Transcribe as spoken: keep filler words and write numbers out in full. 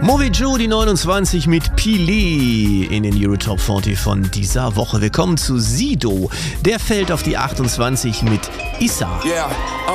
Moby Joe, die neunundzwanzig mit Pili in den Euro Top vierzig von dieser Woche. Wir kommen zu Sido. Der fällt auf die achtundzwanzig mit Issa. Yeah, uh,